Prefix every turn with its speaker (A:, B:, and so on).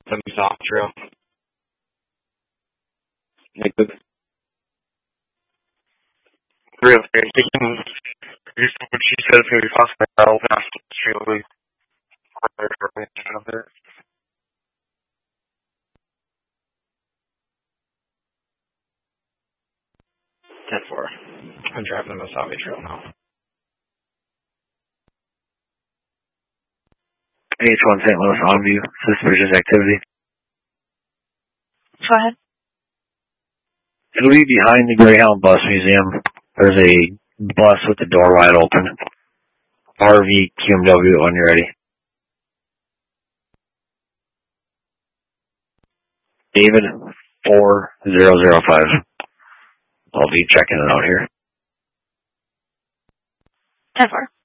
A: the Masabi Trail. Like the 303. Here's what she said it's going to be possible. I'll pass the street league. Up there. 10-4. I'm driving the Masabi Trail now.
B: H1 St. Louis on-view, suspicious activity.
C: Go ahead.
B: It'll be behind the Greyhound Bus Museum. There's a bus with the door wide open. RV QMW when you're ready. David 4005. I'll be checking it out here.
C: 10-4.